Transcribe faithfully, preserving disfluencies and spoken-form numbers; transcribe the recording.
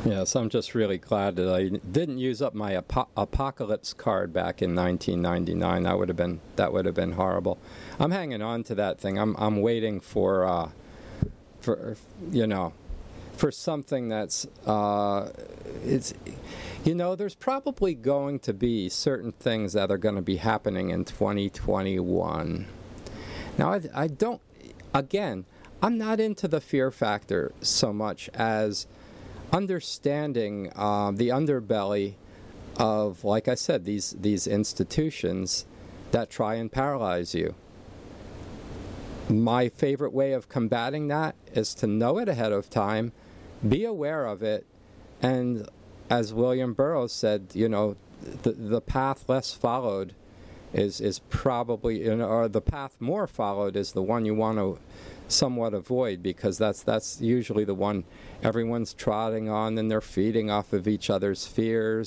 Yes, I'm just really glad that I didn't use up my apo- apocalypse card back in nineteen ninety-nine. That would have been that would have been horrible. I'm hanging on to that thing. I'm I'm waiting for uh, for you know for something that's uh, it's you know there's probably going to be certain things that are going to be happening in twenty twenty-one. Now I, I don't again I'm not into the fear factor so much as understanding uh, the underbelly of, like I said, these these institutions that try and paralyze you. My favorite way of combating that is to know it ahead of time, be aware of it, and as William Burroughs said, you know, the the path less followed is is probably, you know, or the path more followed is the one you want to somewhat avoid, because that's that's usually the one everyone's trotting on, and they're feeding off of each other's fears.